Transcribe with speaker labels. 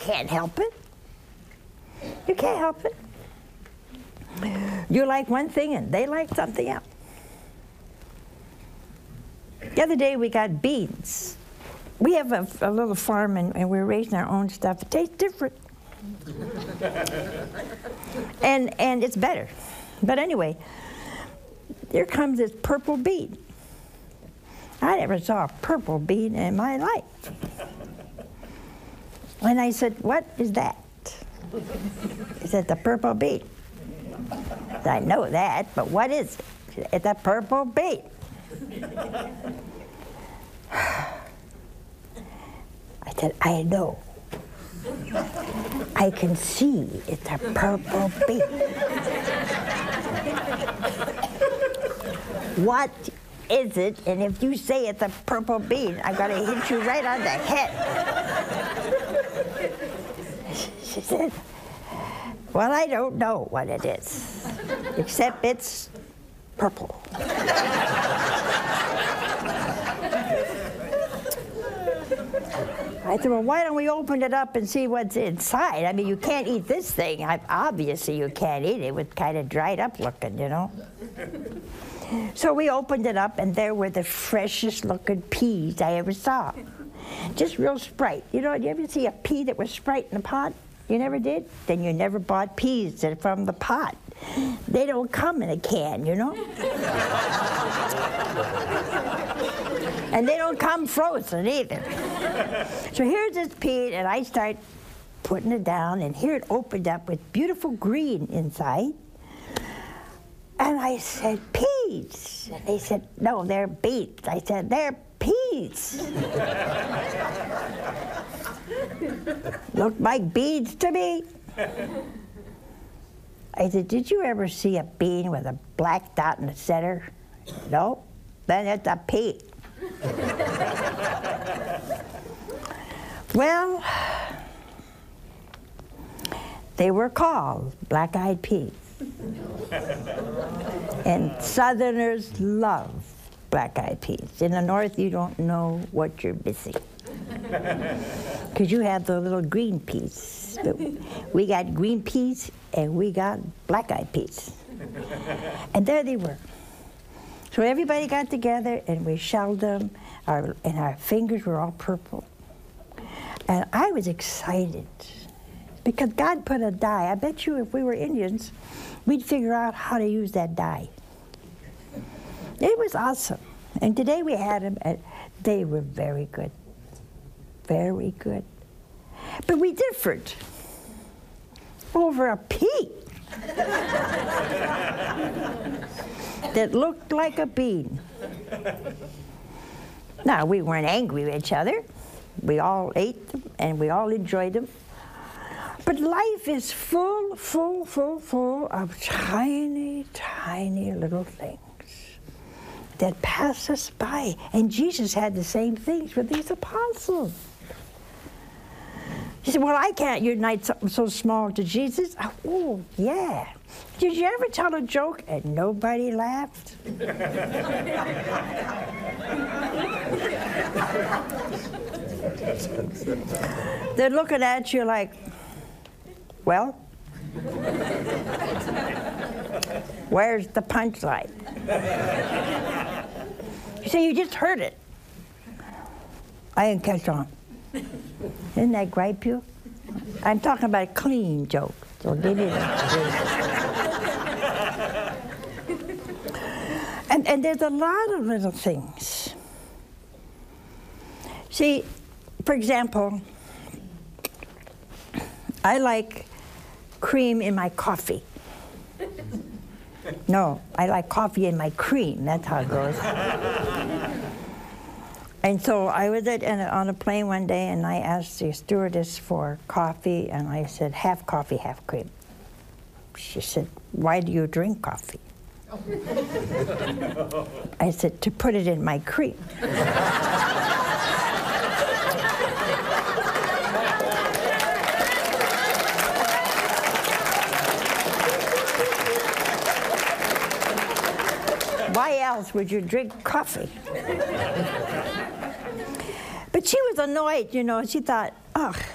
Speaker 1: can't help it. You can't help it. You like one thing and they like something else. The other day we got beans. We have a little farm and we're raising our own stuff. It tastes different. and it's better. But anyway, here comes this purple bean. I never saw a purple bean in my life. And I said, what is that? He said, the purple bean. I said, I know that, but what is it? He said, it's a purple bean. I said, I know. I can see it's a purple bean. What is it? And if you say it's a purple bean, I'm going to hit you right on the head. She said, well, I don't know what it is, except it's purple. I said, well, why don't we open it up and see what's inside? I mean, you can't eat this thing. Obviously, you can't eat it. It was kind of dried up looking, you know. So we opened it up, and there were the freshest looking peas I ever saw. Just real Sprite. You know, you ever see a pea that was Sprite in a pot? You never did? Then you never bought peas that are from the pot. They don't come in a can, you know? And they don't come frozen either. So here's this pea, and I start putting it down, and here it opened up with beautiful green inside. And I said, peas. And they said, no, they're beets. I said, they're peas. Looked like beads to me. I said, did you ever see a bean with a black dot in the center? No, then it's a pea. Well, they were called black-eyed peas. And Southerners love black-eyed peas. In the North, you don't know what you're missing. Because you have the little green peas. But we got green peas and we got black-eyed peas. And there they were. So everybody got together and we shelled them, and our fingers were all purple. And I was excited because God put a dye. I bet you if we were Indians, we'd figure out how to use that dye. It was awesome. And today we had them, and they were very good. Very good. But we differed over a pea that looked like a bean. Now, we weren't angry with each other. We all ate them, and we all enjoyed them. But life is full of tiny, tiny little things that pass us by. And Jesus had the same things with these apostles. He said, well, I can't unite something so small to Jesus. Oh, yeah. Did you ever tell a joke and nobody laughed? They're looking at you like, well, where's the punchline? You say, you just heard it. I didn't catch on. Didn't that gripe you? I'm talking about a clean joke, so give me that. And there's a lot of little things. See, for example, I like cream in my coffee. No, I like coffee in my cream. That's how it goes. And so I was on a plane one day, and I asked the stewardess for coffee, and I said, half coffee, half cream. She said, why do you drink coffee? I said, to put it in my cream. Why else would you drink coffee? But she was annoyed, you know. She thought, oh,